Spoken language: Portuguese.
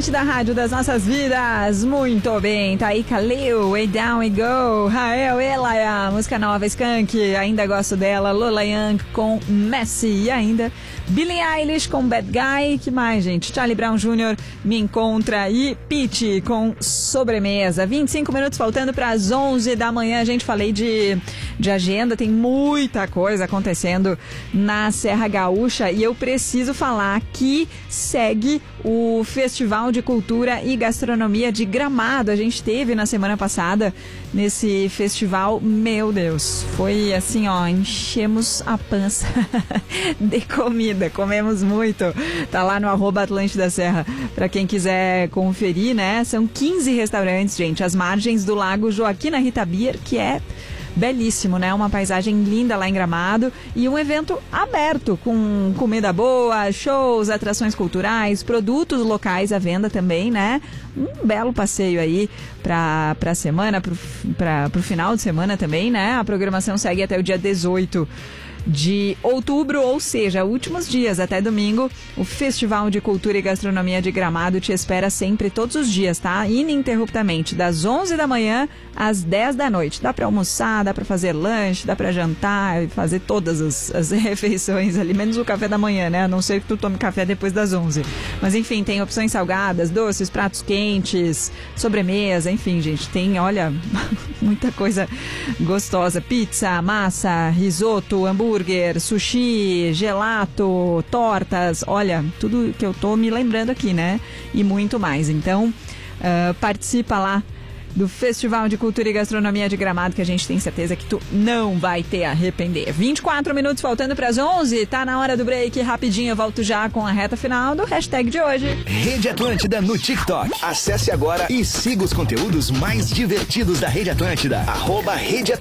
Atlântida, rádio das nossas vidas. Muito bem, tá aí Kaleo, Way Down We Go, Rael, Elaya, música nova, Skank, ainda gosto dela, Lola Young com Messi e ainda Billie Eilish com Bad Guy, que mais, gente? Charlie Brown Jr. Me Encontra e Pitty com Sobremesa. 25 minutos faltando para as 11 da manhã. A gente falei de agenda, tem muita coisa acontecendo na Serra Gaúcha e eu preciso falar que segue o Festival de Cultura e Gastronomia de Gramado. A gente teve na semana passada nesse festival, meu Deus, foi assim, ó, enchemos a pança de comida, comemos muito. Tá lá no @Atlântida Serra para quem quiser conferir, né? São 15 restaurantes, gente, às margens do Lago Joaquina Rita Bier, que é belíssimo, né? Uma paisagem linda lá em Gramado e um evento aberto com comida boa, shows, atrações culturais, produtos locais à venda também, né? Um belo passeio aí pra semana, pro final de semana também, né? A programação segue até o dia 18 de outubro, ou seja, últimos dias até domingo. O Festival de Cultura e Gastronomia de Gramado te espera sempre, todos os dias, tá? Ininterruptamente, das 11 da manhã às 10 da noite. Dá pra almoçar, dá pra fazer lanche, dá pra jantar, fazer todas as refeições ali, menos o café da manhã, né? A não ser que tu tome café depois das 11. Mas enfim, tem opções salgadas, doces, pratos quentes, sobremesa, enfim, gente, tem, olha, muita coisa gostosa. Pizza, massa, risoto, hambúrguer, sushi, gelato, tortas, olha, tudo que eu tô me lembrando aqui, né? E muito mais. Então, participa lá do Festival de Cultura e Gastronomia de Gramado, que a gente tem certeza que tu não vai te arrepender. 24 minutos faltando para as 11, tá na hora do break, rapidinho eu volto já com a reta final do hashtag de hoje. Rede Atlântida no TikTok. Acesse agora e siga os conteúdos mais divertidos da Rede Atlântida. @Rede